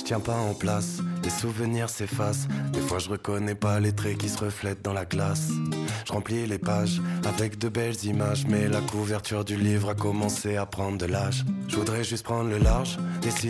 Je tiens pas en place, les souvenirs s'effacent. Des fois je reconnais pas les traits qui se reflètent dans la glace. Je remplis les pages avec de belles images, mais la couverture du livre a commencé à prendre de l'âge. Je voudrais juste prendre le large, dessiner